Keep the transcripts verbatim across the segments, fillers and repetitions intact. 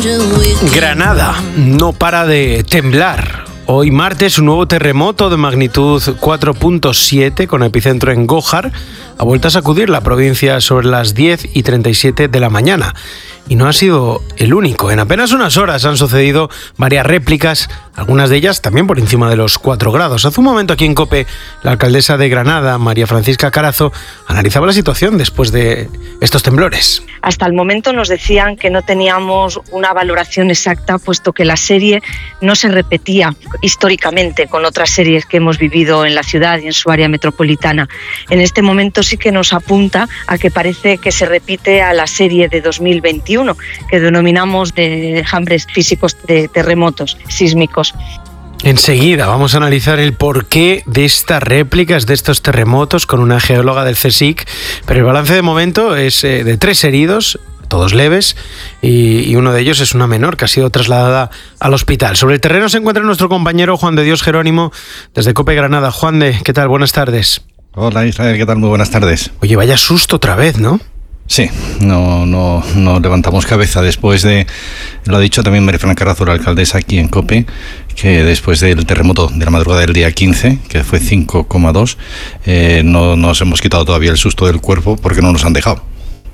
Granada no para de temblar. Hoy martes un nuevo terremoto de magnitud cuatro punto siete con epicentro en Gójar ha vuelto a sacudir la provincia sobre las diez y treinta y siete de la mañana. Y no ha sido el único. En apenas unas horas han sucedido varias réplicas, algunas de ellas también por encima de los cuatro grados. Hace un momento aquí en COPE, la alcaldesa de Granada, María Francisca Carazo, analizaba la situación después de estos temblores. Hasta el momento nos decían que no teníamos una valoración exacta, puesto que la serie no se repetía históricamente con otras series que hemos vivido en la ciudad y en su área metropolitana. En este momento sí que nos apunta a que parece que se repite a la serie de dos mil veintiuno, que denominamos de enjambres físicos de terremotos sísmicos. Enseguida vamos a analizar el porqué de estas réplicas, de estos terremotos, con una geóloga del CSIC, pero el balance de momento es eh, de tres heridos, todos leves, y, y uno de ellos es una menor que ha sido trasladada al hospital. Sobre el terreno se encuentra nuestro compañero Juan de Dios Jerónimo, desde COPE Granada. Juan de, ¿qué tal? Buenas tardes. Hola Israel, ¿qué tal? Muy buenas tardes. Oye, vaya susto otra vez, ¿no? Sí, no, no, no levantamos cabeza después de, lo ha dicho también María Francisca Carazo, la alcaldesa aquí en COPE, que después del terremoto de la madrugada del día quince, que fue cinco coma dos, eh, no nos hemos quitado todavía el susto del cuerpo porque no nos han dejado.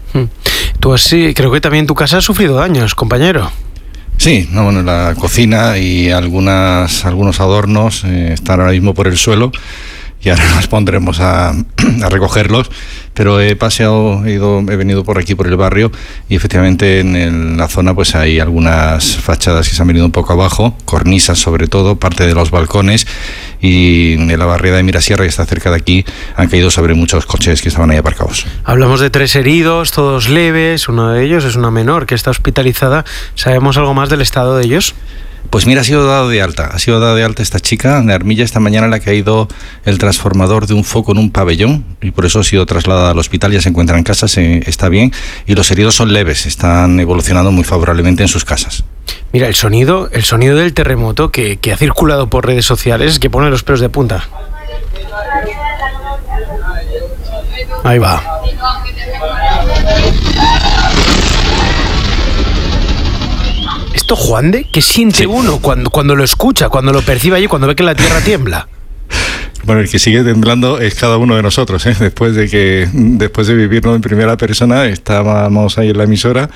Tú así, creo que también tu casa ha sufrido daños, compañero. Sí, no, bueno, la cocina y algunas, algunos adornos eh, están ahora mismo por el suelo y ahora nos pondremos a, a recogerlos, pero he paseado, he ido, he venido por aquí, por el barrio, y efectivamente en el, la zona pues hay algunas fachadas que se han venido un poco abajo, cornisas sobre todo, parte de los balcones, y en la barriada de Mirasierra, que está cerca de aquí, han caído sobre muchos coches que estaban ahí aparcados. Hablamos de tres heridos, todos leves, uno de ellos es una menor que está hospitalizada. ¿Sabemos algo más del estado de ellos? Pues mira, ha sido dado de alta, ha sido dado de alta esta chica. En Armilla esta mañana le ha caído el transformador de un foco en un pabellón y por eso ha sido trasladada al hospital, ya se encuentra en casa, se, está bien, y los heridos son leves, están evolucionando muy favorablemente en sus casas. Mira, el sonido, el sonido del terremoto que, que ha circulado por redes sociales, que pone los pelos de punta. Ahí va. ¿Esto, Juan de? ¿Qué siente sí. uno cuando, cuando lo escucha, cuando lo percibe allí, cuando ve que la tierra tiembla? Bueno, el que sigue temblando es cada uno de nosotros, ¿eh? Después de que, después de vivirlo en primera persona, estábamos ahí en la emisora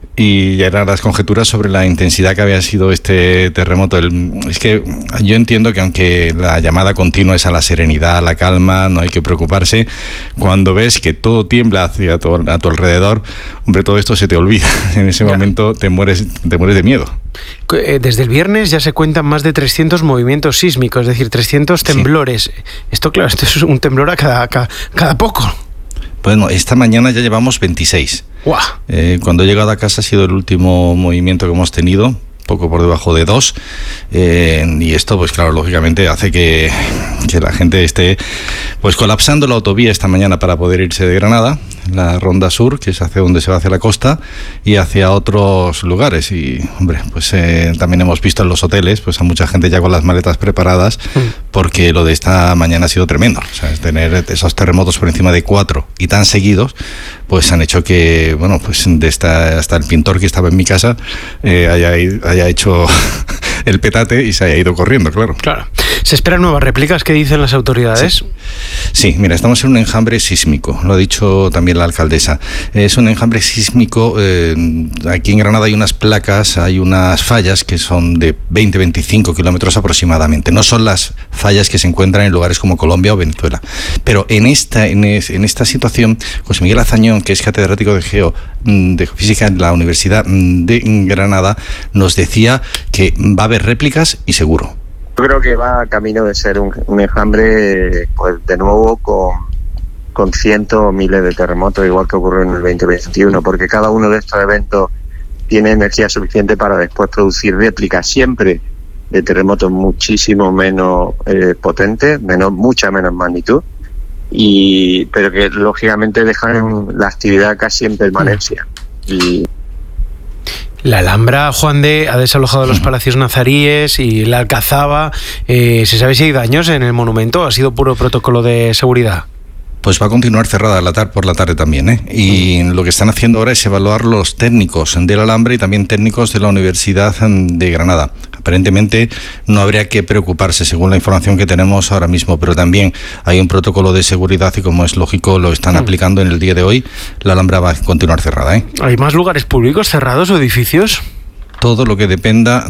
y ya eran las conjeturas sobre la intensidad que había sido este terremoto. El, es que yo entiendo que aunque la llamada continua es a la serenidad, a la calma, no hay que preocuparse, cuando ves que todo tiembla hacia tu, a tu alrededor, hombre, todo esto se te olvida. En ese ya. momento te mueres, te mueres de miedo. Desde el viernes ya se cuentan más de trescientos movimientos sísmicos, es decir, trescientos temblores. Sí. Esto, claro, esto es un temblor a cada, cada, cada poco. Bueno, esta mañana ya llevamos veintiséis. ¡Guau! Eh, cuando he llegado a casa ha sido el último movimiento que hemos tenido, poco por debajo de dos, eh, y esto pues claro, lógicamente hace que, que la gente esté pues colapsando la autovía esta mañana para poder irse de Granada, la Ronda Sur, que es hacia donde se va hacia la costa y hacia otros lugares. Y hombre, pues eh, también hemos visto en los hoteles pues a mucha gente ya con las maletas preparadas, porque lo de esta mañana ha sido tremendo. O sea, tener esos terremotos por encima de cuatro y tan seguidos, pues han hecho que, bueno, pues de esta, hasta el pintor que estaba en mi casa eh, haya, haya hecho el petate y se haya ido corriendo, claro. Claro. ¿Se esperan nuevas réplicas? ¿Qué dicen las autoridades? Sí. Sí, mira, estamos en un enjambre sísmico, lo ha dicho también la alcaldesa. Es un enjambre sísmico, eh, aquí en Granada hay unas placas, hay unas fallas que son de veinte a veinticinco kilómetros aproximadamente. No son las fallas que se encuentran en lugares como Colombia o Venezuela. Pero en esta, en, es, en esta situación, José Miguel Azañón, que es catedrático de, Geo, de Geofísica en la Universidad de Granada, nos decía que va a haber réplicas y seguro. Yo creo que va camino de ser un, un enjambre, pues de nuevo con, con cientos o miles de terremotos, igual que ocurrió en el veinte veintiuno, porque cada uno de estos eventos tiene energía suficiente para después producir réplicas siempre de terremotos muchísimo menos eh, potentes, menos, mucha menos magnitud, y pero que lógicamente dejan la actividad casi en permanencia. Y la Alhambra, Juan de, ha desalojado los palacios nazaríes y la Alcazaba. Eh, ¿Se sabe si hay daños en el monumento? ¿Ha sido puro protocolo de seguridad? pues va a continuar cerrada la tar- por la tarde también, ¿eh? Y lo que están haciendo ahora es evaluar los técnicos del alambre y también técnicos de la Universidad de Granada. Aparentemente no habría que preocuparse según la información que tenemos ahora mismo, pero también hay un protocolo de seguridad y, como es lógico, lo están aplicando en el día de hoy. La Alhambra va a continuar cerrada, ¿eh? ¿Hay más lugares públicos cerrados o edificios? Todo lo que dependa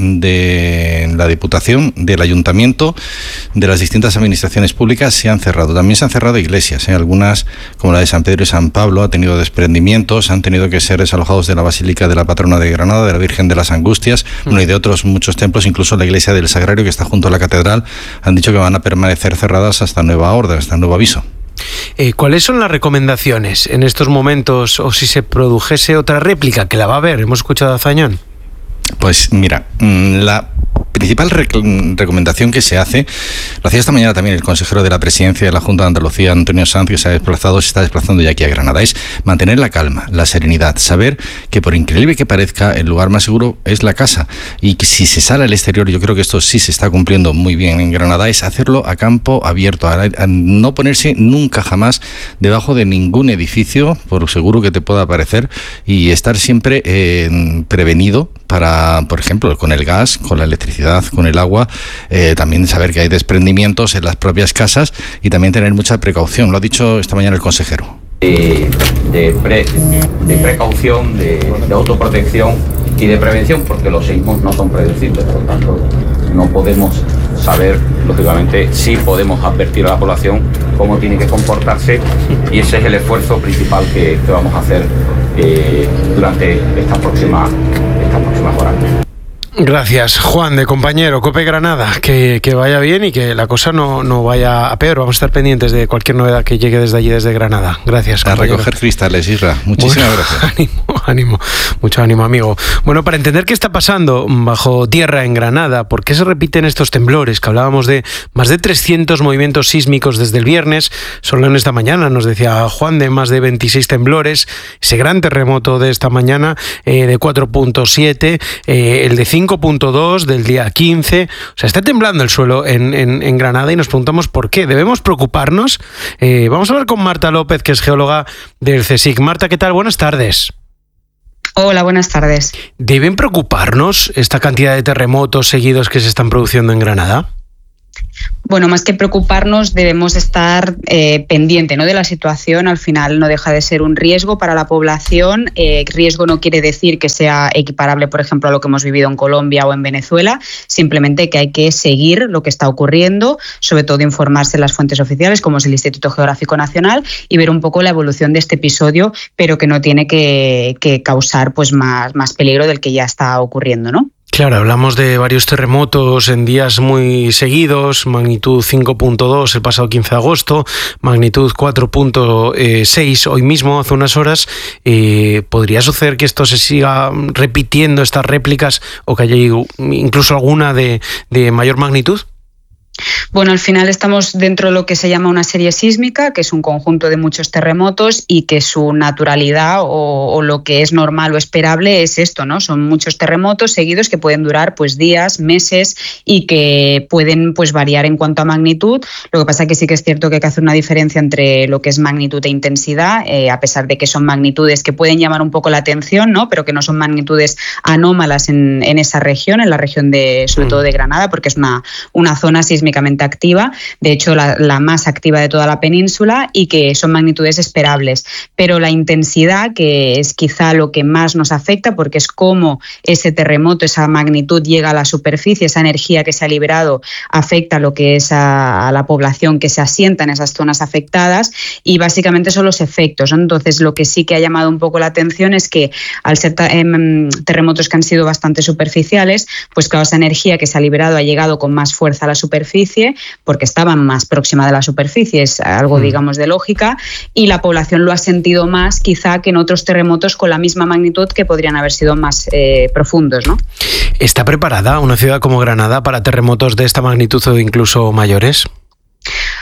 de la Diputación, del Ayuntamiento, de las distintas administraciones públicas se han cerrado. También se han cerrado iglesias, ¿eh? Algunas, como la de San Pedro y San Pablo, ha tenido desprendimientos, han tenido que ser desalojados de la Basílica de la Patrona de Granada, de la Virgen de las Angustias, mm. bueno, y de otros muchos templos, incluso la iglesia del Sagrario, que está junto a la catedral, han dicho que van a permanecer cerradas hasta nueva orden, hasta nuevo aviso. Eh, ¿Cuáles son las recomendaciones en estos momentos, o si se produjese otra réplica, que la va a haber? Hemos escuchado a Zañón. Pues mira, la principal rec- recomendación que se hace, lo hacía esta mañana también el consejero de la Presidencia de la Junta de Andalucía, Antonio Sanz, que se ha desplazado, se está desplazando ya aquí a Granada, es mantener la calma, la serenidad, saber que, por increíble que parezca, el lugar más seguro es la casa, y que si se sale al exterior, yo creo que esto sí se está cumpliendo muy bien en Granada, es hacerlo a campo abierto, a, a no ponerse nunca jamás debajo de ningún edificio, por seguro que te pueda parecer, y estar siempre eh, prevenido para, por ejemplo, con el gas, con la electricidad, con el agua, eh, también saber que hay desprendimientos en las propias casas y también tener mucha precaución. Lo ha dicho esta mañana el consejero. De, de, pre, de precaución, de, de autoprotección y de prevención, porque los sismos no son predecibles, por lo tanto no podemos saber, lógicamente, sí podemos advertir a la población cómo tiene que comportarse, y ese es el esfuerzo principal que, que vamos a hacer eh, durante estas próximas, estas próximas horas. Gracias, Juan, de compañero COPE Granada. Que, que vaya bien y que la cosa no, no vaya a peor. Vamos a estar pendientes de cualquier novedad que llegue desde allí, desde Granada. Gracias, compañero. A recoger cristales, Isra. Muchísimas bueno, gracias. Ánimo, ánimo. Mucho ánimo, amigo. Bueno, para entender qué está pasando bajo tierra en Granada, por qué se repiten estos temblores, que hablábamos de más de trescientos movimientos sísmicos desde el viernes, solo en esta mañana nos decía Juan de más de veintiséis temblores, ese gran terremoto de esta mañana eh, de cuatro punto siete, eh, el de cinco punto dos del día quince. O sea, está temblando el suelo en, en, en Granada y nos preguntamos por qué. ¿Debemos preocuparnos? Eh, vamos a hablar con Marta López, que es geóloga del CSIC. Marta, ¿qué tal? Buenas tardes. Hola, buenas tardes. ¿Deben preocuparnos esta cantidad de terremotos seguidos que se están produciendo en Granada? Bueno, más que preocuparnos, debemos estar eh, pendiente, ¿no?, de la situación. Al final no deja de ser un riesgo para la población. Eh, riesgo no quiere decir que sea equiparable, por ejemplo, a lo que hemos vivido en Colombia o en Venezuela. Simplemente que hay que seguir lo que está ocurriendo, sobre todo informarse en las fuentes oficiales, como es el Instituto Geográfico Nacional, y ver un poco la evolución de este episodio, pero que no tiene que, que causar pues más, más peligro del que ya está ocurriendo, ¿no? Claro, hablamos de varios terremotos en días muy seguidos, magnitud cinco punto dos el pasado quince de agosto, magnitud cuatro punto seis hoy mismo, hace unas horas. Eh, ¿Podría suceder que esto se siga repitiendo, estas réplicas, o que haya incluso alguna de, de mayor magnitud? Bueno, al final estamos dentro de lo que se llama una serie sísmica, que es un conjunto de muchos terremotos y que su naturalidad o, o lo que es normal o esperable es esto, ¿no? Son muchos terremotos seguidos que pueden durar pues días, meses y que pueden pues variar en cuanto a magnitud. Lo que pasa es que sí que es cierto que hay que hacer una diferencia entre lo que es magnitud e intensidad, eh, a pesar de que son magnitudes que pueden llamar un poco la atención, ¿no?, pero que no son magnitudes anómalas en, en esa región, en la región de, sobre todo de Granada, porque es una, una zona sísmica activa, de hecho la, la más activa de toda la península, y que son magnitudes esperables, pero la intensidad, que es quizá lo que más nos afecta, porque es cómo ese terremoto, esa magnitud llega a la superficie, esa energía que se ha liberado afecta a lo que es a, a la población que se asienta en esas zonas afectadas, y básicamente son los efectos, ¿no? Entonces lo que sí que ha llamado un poco la atención es que al ser eh, terremotos que han sido bastante superficiales, pues claro, esa energía que se ha liberado ha llegado con más fuerza a la superficie, porque estaban más próxima de la superficie, es algo, digamos, de lógica, y la población lo ha sentido más quizá que en otros terremotos con la misma magnitud, que podrían haber sido más eh, profundos, ¿no? ¿Está preparada una ciudad como Granada para terremotos de esta magnitud o incluso mayores?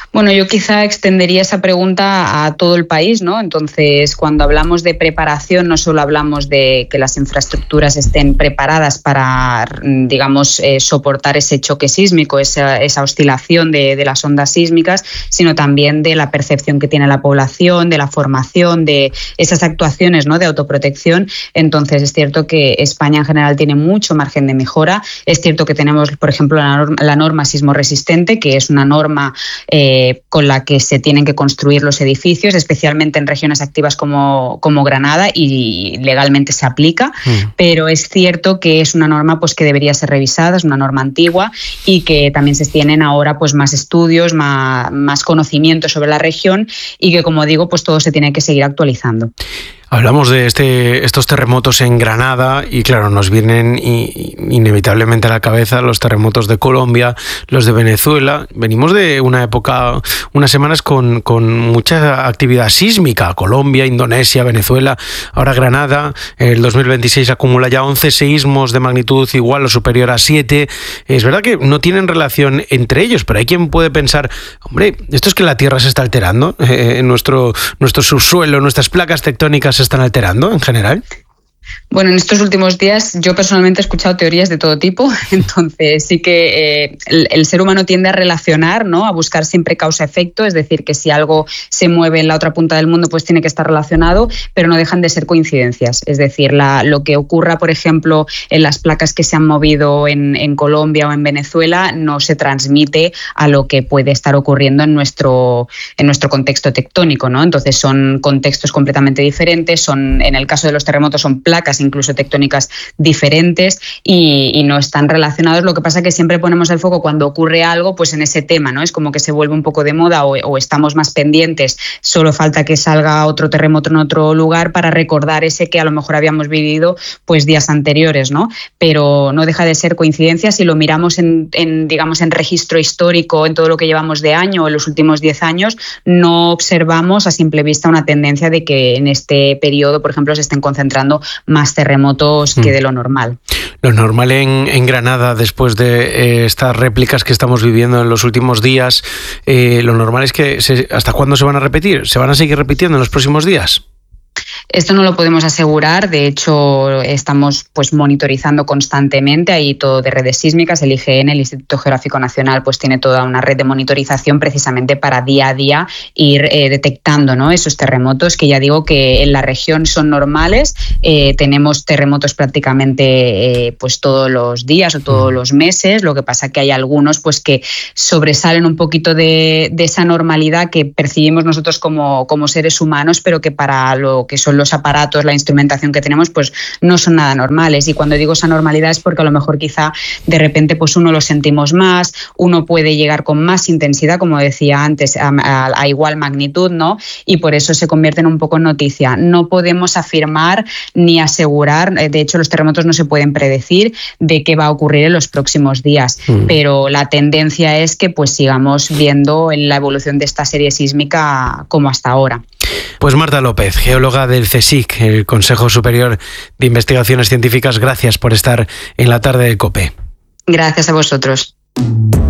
Bueno, yo quizá extendería esa pregunta a todo el país, ¿no? Entonces, cuando hablamos de preparación, no solo hablamos de que las infraestructuras estén preparadas para, digamos, eh, soportar ese choque sísmico, esa, esa oscilación de, de las ondas sísmicas, sino también de la percepción que tiene la población, de la formación, de esas actuaciones, ¿no?, de autoprotección. Entonces, es cierto que España en general tiene mucho margen de mejora. Es cierto que tenemos, por ejemplo, la norma, la norma sismo resistente, que es una norma eh, con la que se tienen que construir los edificios, especialmente en regiones activas como, como Granada, y legalmente se aplica, mm. pero es cierto que es una norma pues, que debería ser revisada, es una norma antigua y que también se tienen ahora pues, más estudios, más, más conocimiento sobre la región y que, como digo, pues todo se tiene que seguir actualizando. Hablamos de este, estos terremotos en Granada y claro, nos vienen inevitablemente a la cabeza los terremotos de Colombia, los de Venezuela. Venimos de una época, unas semanas con, con mucha actividad sísmica. Colombia, Indonesia, Venezuela, ahora Granada. El dos mil veintiséis acumula ya once seísmos de magnitud igual o superior a siete. Es verdad que no tienen relación entre ellos, pero hay quien puede pensar, hombre, esto es que la Tierra se está alterando, eh, nuestro, nuestro subsuelo, nuestras placas tectónicas se están alterando en general. Bueno, en estos últimos días yo personalmente he escuchado teorías de todo tipo, entonces sí que eh, el, el ser humano tiende a relacionar, ¿no?, a buscar siempre causa-efecto, es decir, que si algo se mueve en la otra punta del mundo pues tiene que estar relacionado, pero no dejan de ser coincidencias, es decir, la, lo que ocurra, por ejemplo, en las placas que se han movido en, en Colombia o en Venezuela no se transmite a lo que puede estar ocurriendo en nuestro, en nuestro contexto tectónico, ¿no? Entonces son contextos completamente diferentes, son, en el caso de los terremotos son placas incluso tectónicas diferentes y, y no están relacionados. Lo que pasa es que siempre ponemos el foco cuando ocurre algo pues en ese tema, ¿no? Es como que se vuelve un poco de moda o, o estamos más pendientes, solo falta que salga otro terremoto en otro lugar para recordar ese que a lo mejor habíamos vivido pues días anteriores, ¿no? Pero no deja de ser coincidencia. Si lo miramos en, en digamos en registro histórico, en todo lo que llevamos de año o en los últimos diez años, no observamos a simple vista una tendencia de que en este periodo, por ejemplo, se estén concentrando más terremotos que de lo normal. Lo normal en, en Granada, después de eh, estas réplicas que estamos viviendo en los últimos días, eh, lo normal es que se, ¿hasta cuándo se van a repetir? ¿Se van a seguir repitiendo en los próximos días? Esto no lo podemos asegurar, de hecho estamos pues monitorizando constantemente, hay todo de redes sísmicas, el I G N, el Instituto Geográfico Nacional, pues tiene toda una red de monitorización precisamente para día a día ir eh, detectando, ¿no?, esos terremotos que ya digo que en la región son normales, eh, tenemos terremotos prácticamente eh, pues todos los días o todos los meses, lo que pasa que hay algunos pues que sobresalen un poquito de, de esa normalidad que percibimos nosotros como, como seres humanos, pero que para lo que son los aparatos, la instrumentación que tenemos, pues no son nada normales. Y cuando digo esa normalidad es porque a lo mejor quizá de repente pues uno lo sentimos más, uno puede llegar con más intensidad, como decía antes, a, a, a igual magnitud, ¿no? Y por eso se convierten un poco en noticia. No podemos afirmar ni asegurar, de hecho los terremotos no se pueden predecir de qué va a ocurrir en los próximos días, mm. pero la tendencia es que pues sigamos viendo la evolución de esta serie sísmica como hasta ahora. Pues Marta López, geóloga del CSIC, el Consejo Superior de Investigaciones Científicas, gracias por estar en la tarde de COPE. Gracias a vosotros.